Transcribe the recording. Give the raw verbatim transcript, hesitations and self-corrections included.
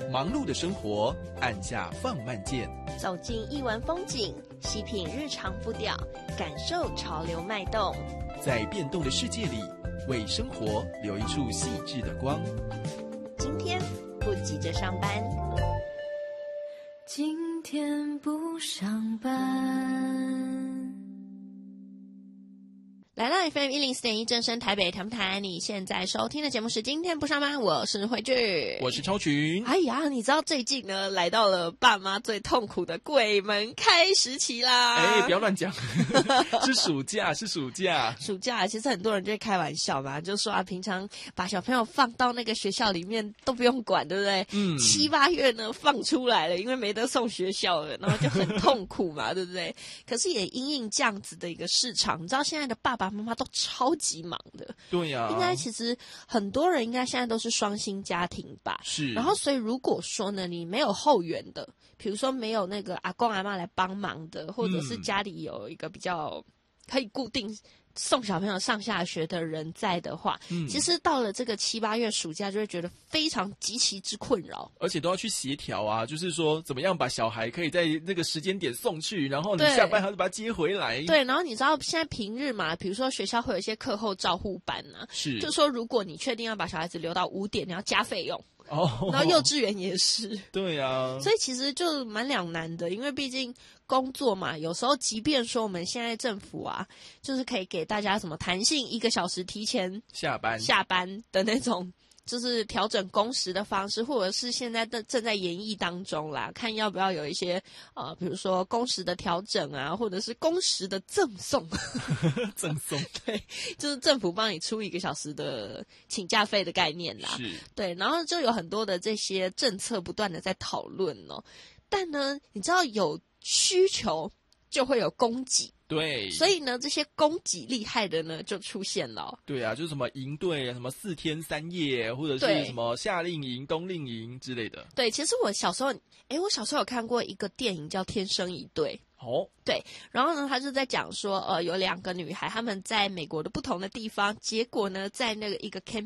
忙碌的生活，按下放慢键， 走进艺文风景，细品日常步调，感受潮流脉动。 在变动的世界里，为生活留一处细致的光。 今天不急着上班， 今天不上班。 来到 F M 一零四点一正声台北谈不谈？你现在收听的节目是今天不上班，我是慧聚， 我是超群。 哎呀，你知道最近呢，来到了爸妈最痛苦的鬼门开时期啦！ 哎，不要乱讲，是暑假，是暑假。 暑假其实很多人就会开玩笑嘛，就说啊，平常把小朋友放到那个学校里面都不用管，对不对？嗯。七八月呢放出来了，因为没得送学校了，然后就很痛苦嘛，对不对？可是也因应这样子的一个市场，你知道现在的爸爸妈妈都超级忙的。 对呀、啊。 应该其实很多人应该现在都是双薪家庭吧。 是。 然后所以如果说呢，你没有后援的，比如说没有那个阿公阿嬷来帮忙的，或者是家里有一个比较可以固定送小朋友上下学的人在的话，嗯，其实到了这个七八月暑假就会觉得非常极其之困扰， 而且都要去协调啊，就是说怎么样把小孩可以在那个时间点送去，然后你下班还要把他接回来。 对，然后你知道现在平日嘛，比如说学校会有一些课后照护班啊， 是， 就说如果你确定要把小孩子留到五点，你要加费用。 哦， 然后幼稚园也是， 对啊， 所以其实就蛮两难的，因为毕竟工作嘛，有时候即便说我们现在政府啊，就是可以给大家什么弹性一个小时提前下班下班的那种，就是调整工时的方式，或者是现在的正在研议当中啦，看要不要有一些呃，比如说工时的调整啊，或者是工时的赠送， 赠送， 对，就是政府帮你出一个小时的请假费的概念啦， 是， 对，然后就有很多的这些政策不断的在讨论哦，但呢，你知道有需求就会有供给。 对， 所以呢，这些供给厉害的呢，就出现了。 对啊，就是什么营队，什么四天三夜，或者是什么夏令营、冬令营之类的。 对，其实我小时候，诶，我小时候有看过一个电影叫《天生一对》。 哦， 对，然后呢，他就在讲说，呃，有两个女孩，她们在美国的不同的地方，结果呢，在那个一个 camping